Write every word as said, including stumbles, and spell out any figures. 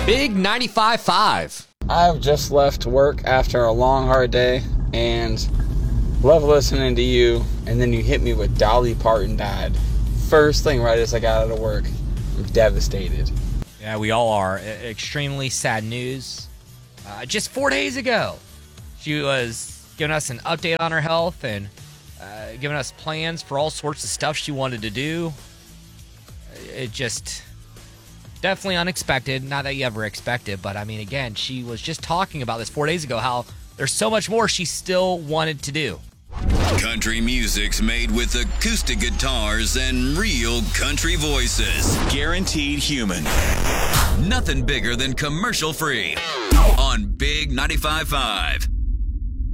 Big ninety-five point five. I've just left work after a long, hard day and love listening to you. And then you hit me with Dolly Parton died. First thing right as I got out of work. I'm devastated. Yeah, we all are. E- extremely sad news. Uh, just four days ago, she was giving us an update on her health and uh, giving us plans for all sorts of stuff she wanted to do. It just... definitely unexpected. Not that you ever expect it, but I mean, again, she was just talking about this four days ago, how there's so much more she still wanted to do. Country music's made with acoustic guitars and real country voices. Guaranteed human. Nothing bigger than commercial free on Big ninety-five point five.